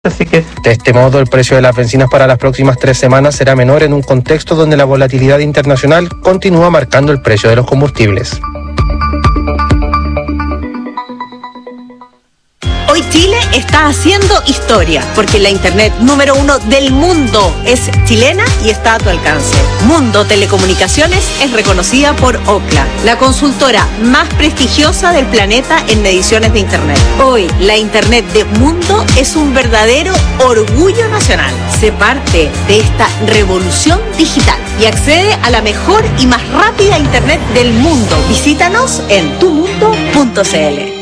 Así que de este modo el precio de las bencinas para las próximas 3 semanas será menor en un contexto donde la volatilidad internacional continúa marcando el precio de los combustibles. Hoy Chile está haciendo historia, porque la internet número 1 del mundo es chilena y está a tu alcance. Mundo Telecomunicaciones es reconocida por Ookla, la consultora más prestigiosa del planeta en mediciones de internet. Hoy, la internet de Mundo es un verdadero orgullo nacional. Sé parte de esta revolución digital y accede a la mejor y más rápida internet del mundo. Visítanos en tumundo.cl.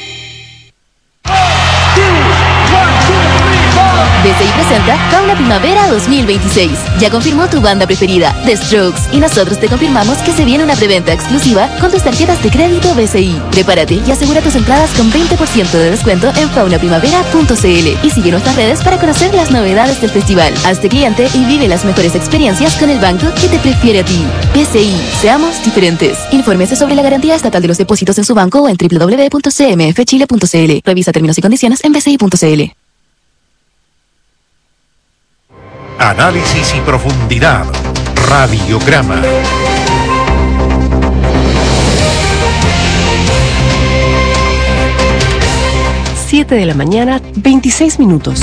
BCI presenta Fauna Primavera 2026. Ya confirmó tu banda preferida, The Strokes, y nosotros te confirmamos que se viene una preventa exclusiva con tus tarjetas de crédito BCI. Prepárate y asegura tus entradas con 20% de descuento en faunaprimavera.cl y sigue nuestras redes para conocer las novedades del festival. Hazte cliente y vive las mejores experiencias con el banco que te prefiere a ti. BCI, seamos diferentes. Infórmese sobre la garantía estatal de los depósitos en su banco o en www.cmfchile.cl. Revisa términos y condiciones en bci.cl. Análisis y profundidad. Radiograma. Siete de la mañana, 26 minutos.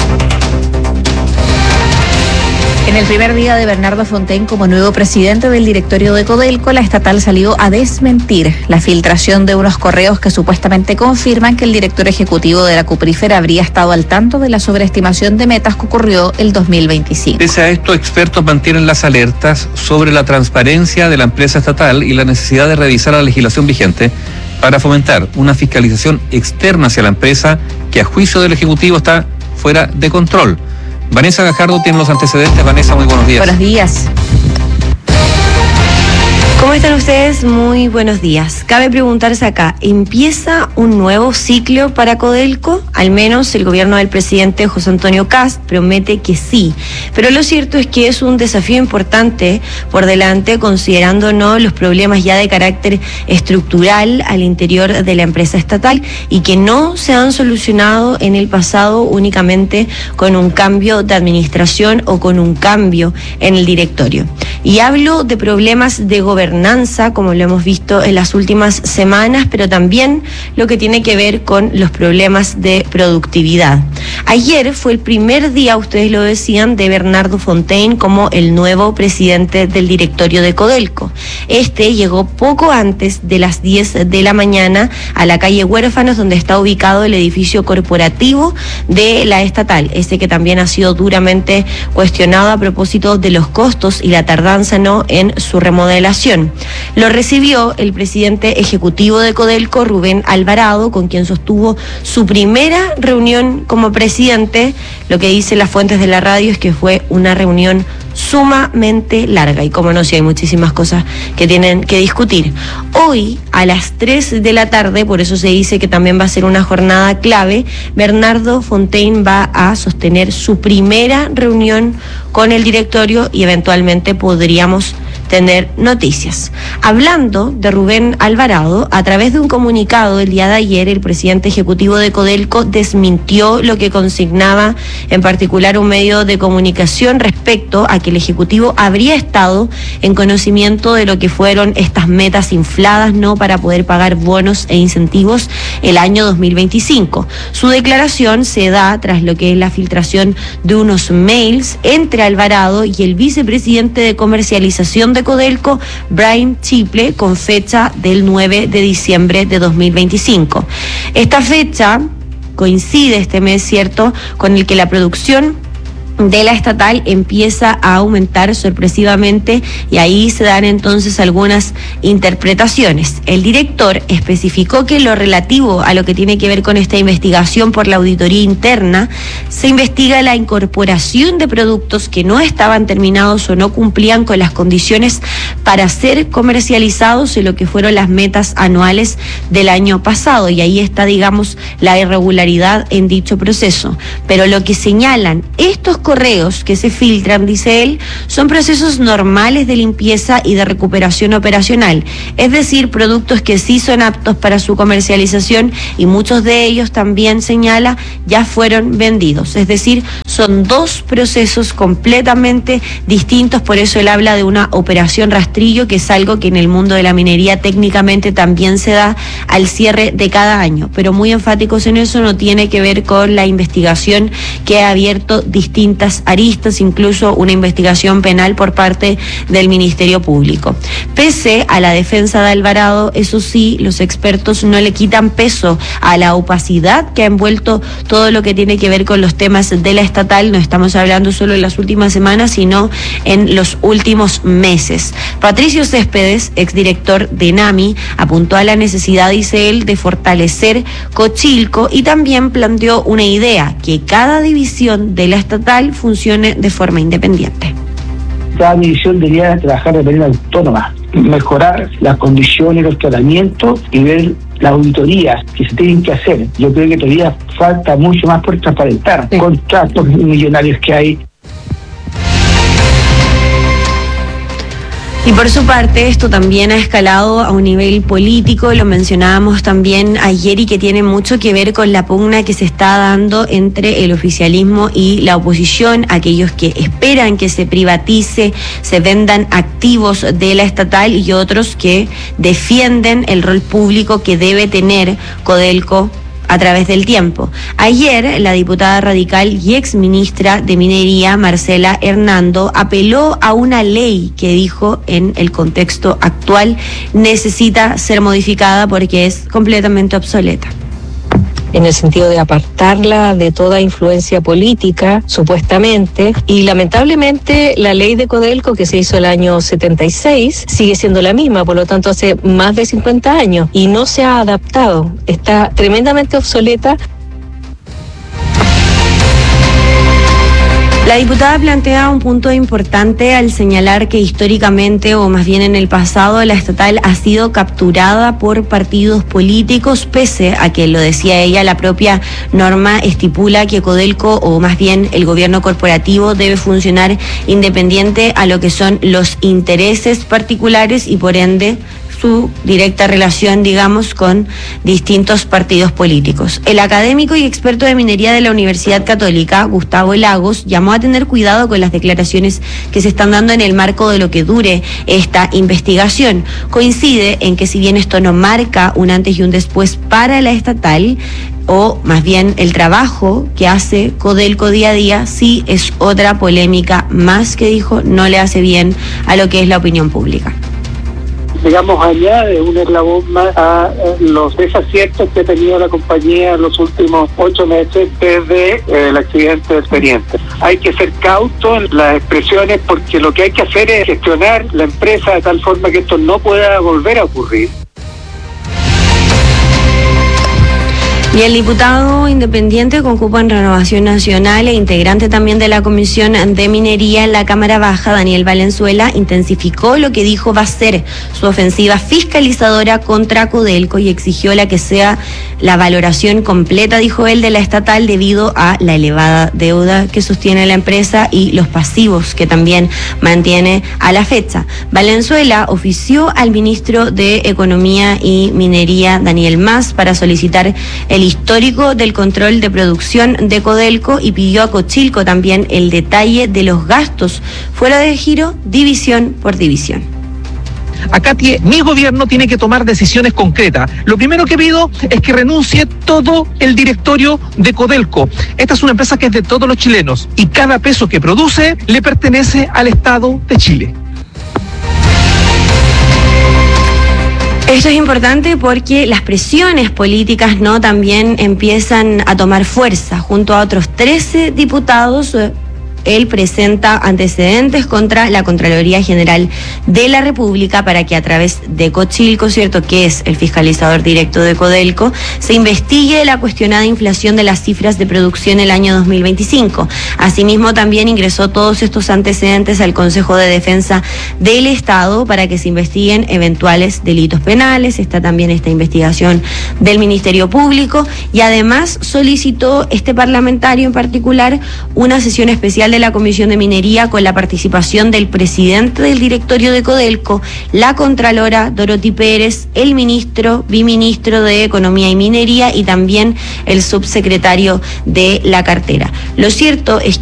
En el primer día de Bernardo Fontaine como nuevo presidente del directorio de Codelco, la estatal salió a desmentir la filtración de unos correos que supuestamente confirman que el director ejecutivo de la cuprífera habría estado al tanto de la sobreestimación de metas que ocurrió el 2025. Pese a esto, expertos mantienen las alertas sobre la transparencia de la empresa estatal y la necesidad de revisar la legislación vigente para fomentar una fiscalización externa hacia la empresa que a juicio del Ejecutivo está fuera de control. Vanessa Gajardo tiene los antecedentes. Vanessa, muy buenos días. Buenos días. ¿Cómo están ustedes? Muy buenos días. Cabe preguntarse acá, ¿empieza un nuevo ciclo para Codelco? Al menos el gobierno del presidente José Antonio Kast promete que sí. Pero lo cierto es que es un desafío importante por delante, considerando los problemas ya de carácter estructural al interior de la empresa estatal y que no se han solucionado en el pasado únicamente con un cambio de administración o con un cambio en el directorio. Y hablo de problemas de gobernanza, como lo hemos visto en las últimas semanas, pero también lo que tiene que ver con los problemas de productividad. Ayer fue el primer día, ustedes lo decían, de Bernardo Fontaine como el nuevo presidente del directorio de Codelco. Este llegó poco antes de las 10 de la mañana a la calle Huérfanos, donde está ubicado el edificio corporativo de la estatal, ese que también ha sido duramente cuestionado a propósito de los costos y la tardanza en su remodelación. Lo recibió el presidente ejecutivo de Codelco, Rubén Alvarado, con quien sostuvo su primera reunión como presidente. Lo que dicen las fuentes de la radio es que fue una reunión sumamente larga y como no, si hay muchísimas cosas que tienen que discutir. Hoy a las 3 de la tarde, por eso se dice que también va a ser una jornada clave, Bernardo Fontaine va a sostener su primera reunión con el directorio y eventualmente podríamos tener noticias. Hablando de Rubén Alvarado, a través de un comunicado el día de ayer, el presidente ejecutivo de Codelco desmintió lo que consignaba en particular un medio de comunicación respecto a que el Ejecutivo habría estado en conocimiento de lo que fueron estas metas infladas, para poder pagar bonos e incentivos el año 2025. Su declaración se da tras lo que es la filtración de unos mails entre Alvarado y el vicepresidente de comercialización de Codelco, Brian Chiple, con fecha del 9 de diciembre de 2025. Esta fecha coincide este mes, ¿cierto?, con el que la producción de la estatal empieza a aumentar sorpresivamente y ahí se dan entonces algunas interpretaciones. El director especificó que lo relativo a lo que tiene que ver con esta investigación por la auditoría interna, se investiga la incorporación de productos que no estaban terminados o no cumplían con las condiciones para ser comercializados en lo que fueron las metas anuales del año pasado, y ahí está, digamos, la irregularidad en dicho proceso. Pero lo que señalan estos correos que se filtran, dice él, son procesos normales de limpieza y de recuperación operacional, es decir, productos que sí son aptos para su comercialización, y muchos de ellos, también señala, ya fueron vendidos. Es decir, son dos procesos completamente distintos. Por eso él habla de una operación rastrillo, que es algo que en el mundo de la minería técnicamente también se da al cierre de cada año, pero muy enfáticos en eso, no tiene que ver con la investigación que ha abierto distintas aristas, incluso una investigación penal por parte del Ministerio Público. Pese a la defensa de Alvarado, eso sí, los expertos no le quitan peso a la opacidad que ha envuelto todo lo que tiene que ver con los temas de la estatal. No estamos hablando solo en las últimas semanas, sino en los últimos meses. Patricio Céspedes, exdirector de NAMI, apuntó a la necesidad, dice él, de fortalecer Cochilco, y también planteó una idea: que cada división de la estatal funcione de forma independiente. Cada división debería trabajar de manera autónoma, mejorar las condiciones, los tratamientos y ver las auditorías que se tienen que hacer. Yo creo que todavía falta mucho más por transparentar contratos millonarios que hay. Y por su parte, esto también ha escalado a un nivel político, lo mencionábamos también ayer, y que tiene mucho que ver con la pugna que se está dando entre el oficialismo y la oposición, aquellos que esperan que se privatice, se vendan activos de la estatal, y otros que defienden el rol público que debe tener Codelco a través del tiempo. Ayer, la diputada radical y exministra de Minería, Marcela Hernando, apeló a una ley que dijo, en el contexto actual, necesita ser modificada porque es completamente obsoleta. En el sentido de apartarla de toda influencia política, supuestamente, y lamentablemente la ley de Codelco, que se hizo el año 76, sigue siendo la misma, por lo tanto hace más de 50 años, y no se ha adaptado, está tremendamente obsoleta. La diputada plantea un punto importante al señalar que históricamente, o más bien en el pasado, la estatal ha sido capturada por partidos políticos, pese a que, lo decía ella, la propia norma estipula que Codelco, o más bien el gobierno corporativo, debe funcionar independiente a lo que son los intereses particulares y, por ende, su directa relación, digamos, con distintos partidos políticos. El académico y experto de minería de la Universidad Católica, Gustavo Lagos, llamó a tener cuidado con las declaraciones que se están dando en el marco de lo que dure esta investigación. Coincide en que, si bien esto no marca un antes y un después para la estatal, o más bien el trabajo que hace Codelco día a día, sí es otra polémica más que, dijo, no le hace bien a lo que es la opinión pública. Digamos, añade un eslabón más a los desaciertos que ha tenido la compañía en los últimos 8 meses desde el accidente de Expediente. Hay que ser cauto en las expresiones, porque lo que hay que hacer es gestionar la empresa de tal forma que esto no pueda volver a ocurrir. Y el diputado independiente con cupo en Renovación Nacional e integrante también de la Comisión de Minería en la Cámara Baja, Daniel Valenzuela, intensificó lo que dijo va a ser su ofensiva fiscalizadora contra Codelco, y exigió la que sea la valoración completa, dijo él, de la estatal, debido a la elevada deuda que sostiene la empresa y los pasivos que también mantiene a la fecha. Valenzuela ofició al ministro de Economía y Minería, Daniel Mas, para solicitar el histórico del control de producción de Codelco, y pidió a Cochilco también el detalle de los gastos fuera de giro, división por división. Acá mi gobierno tiene que tomar decisiones concretas. Lo primero que pido es que renuncie todo el directorio de Codelco. Esta es una empresa que es de todos los chilenos, y cada peso que produce le pertenece al Estado de Chile. Esto es importante porque las presiones políticas también empiezan a tomar fuerza. Junto a otros 13 diputados, él presenta antecedentes contra la Contraloría General de la República para que a través de Cochilco, ¿cierto?, que es el fiscalizador directo de Codelco, se investigue la cuestionada inflación de las cifras de producción el año 2025. Asimismo, también ingresó todos estos antecedentes al Consejo de Defensa del Estado para que se investiguen eventuales delitos penales. Está también esta investigación del Ministerio Público y además solicitó este parlamentario en particular una sesión especial de la Comisión de Minería con la participación del presidente del directorio de Codelco, la contralora Dorothy Pérez, el ministro, viceministro de Economía y Minería y también el subsecretario de la cartera. Lo cierto es